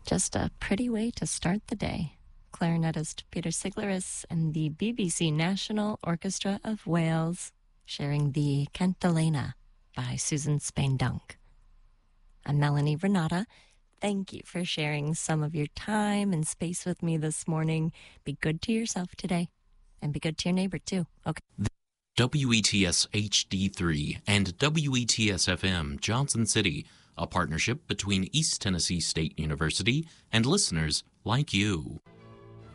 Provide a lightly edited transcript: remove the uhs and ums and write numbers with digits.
Just a pretty way to start the day. Clarinetist Peter Siglaris and the BBC National Orchestra of Wales sharing the Cantilena by Susan Spain-Dunk. I'm Melanie Renata. Thank you for sharing some of your time and space with me this morning. Be good to yourself today, and be good to your neighbor, too. Okay. WETS HD3 and WETS FM Johnson City, a partnership between East Tennessee State University and listeners like you.